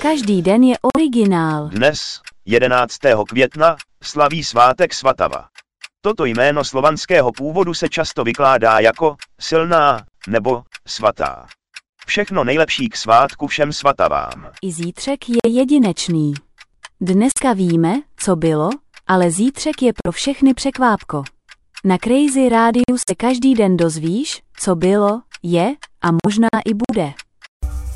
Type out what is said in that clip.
Každý den je originál. Dnes, 11. května, slaví svátek Svatava. Toto jméno slovanského původu se často vykládá jako silná nebo svatá. Všechno nejlepší k svátku všem svatavám. I zítřek je jedinečný. Dneska víme, co bylo, ale zítřek je pro všechny překvápko. Na Crazy Rádiu se každý den dozvíš, co bylo, je a možná i bude.